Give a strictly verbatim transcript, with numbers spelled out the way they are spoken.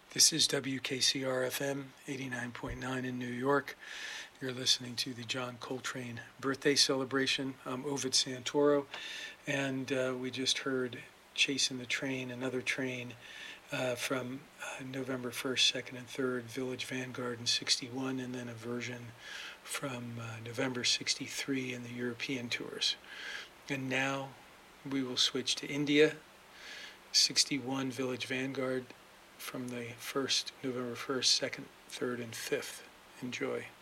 This is W K C R F M eighty-nine point nine in New York. You're listening to the John Coltrane birthday celebration. I'm Ovid Santoro, and uh, we just heard Chasing the Train, another train uh, from uh, November first, second, and third, Village Vanguard in sixty-one, and then a version from uh, November sixty-three in the European tours. And now we will switch to India, sixty-one Village Vanguard from the first, November first, second, third, and fifth. Enjoy.